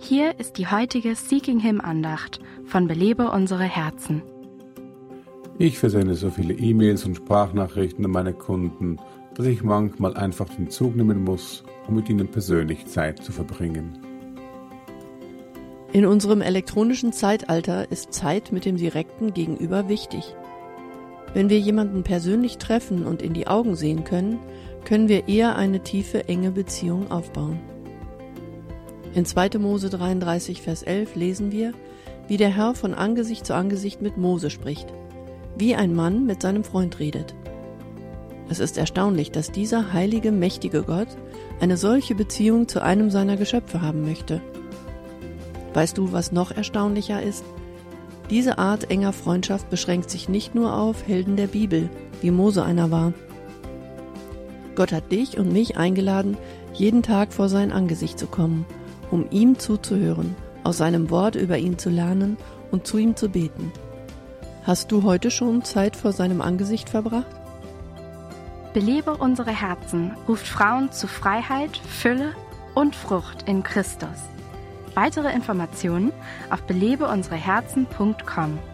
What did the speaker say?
Hier ist die heutige Seeking Him Andacht von Belebe unsere Herzen. Ich versende so viele E-Mails und Sprachnachrichten an meine Kunden, dass ich manchmal einfach den Zug nehmen muss, um mit ihnen persönlich Zeit zu verbringen. In unserem elektronischen Zeitalter ist Zeit mit dem direkten Gegenüber wichtig. Wenn wir jemanden persönlich treffen und in die Augen sehen können, können wir eher eine tiefe, enge Beziehung aufbauen. In 2. Mose 33, Vers 11 lesen wir, wie der Herr von Angesicht zu Angesicht mit Mose spricht, wie ein Mann mit seinem Freund redet. Es ist erstaunlich, dass dieser heilige, mächtige Gott eine solche Beziehung zu einem seiner Geschöpfe haben möchte. Weißt du, was noch erstaunlicher ist? Diese Art enger Freundschaft beschränkt sich nicht nur auf Helden der Bibel, wie Mose einer war. Gott hat dich und mich eingeladen, jeden Tag vor sein Angesicht zu kommen, um ihm zuzuhören, aus seinem Wort über ihn zu lernen und zu ihm zu beten. Hast du heute schon Zeit vor seinem Angesicht verbracht? Belebe unsere Herzen ruft Frauen zu Freiheit, Fülle und Frucht in Christus. Weitere Informationen auf belebeunsereherzen.com.